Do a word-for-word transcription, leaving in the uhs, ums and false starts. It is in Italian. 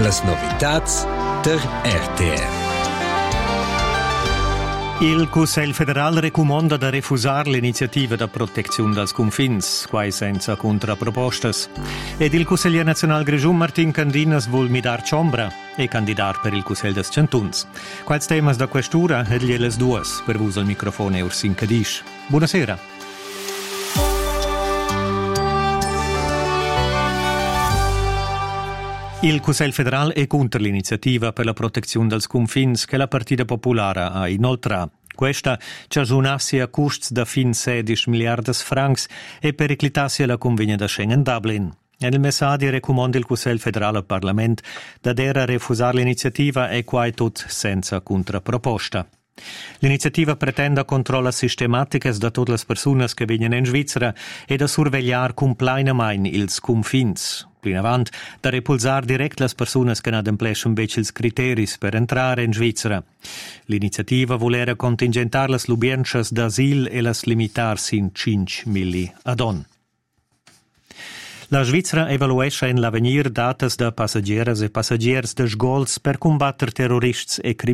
Las novitats der R T R. Il Cussegl federal recomanda da refusar l'iniziativa da protezione dels confins, quai senza contrapropostas. Ed il Cussegl nazional Grischun Martin Candinas vuol midar ciombra e candidar per il Cussegl des Chantuns. Quals temas da questura ed gliele duas, per vus al microfono Ursin Cadisch. Buonasera. Il Cussegl federal è contro l'iniziativa per la protezione dels confins che la Partita Popolare ha inoltrato. Questa ciagiunassi a costi da fin sedici miliardi francs e periclitassi la convegna da Schengen-Dublin. Nel messaggio raccomanda il Cussegl federal al Parlamento da dera refusare l'iniziativa e quai tut senza contraproposta. L'iniziativa pretende controlli sistematici da tutte le persone che vengono in Svizzera e da sorvegliare completamente ils confins. Più in avanti, da repulsare direct le persone che non adempliscono i criteri per entrare in Svizzera. L'iniziativa voleva contingentare le lubienze d'asil e le limitarsi in cinque mila ad-on. La Svizzera evaluesce in l'avenir datas da passaggeres e passaggers de sgols per combattere terroristi e criminali.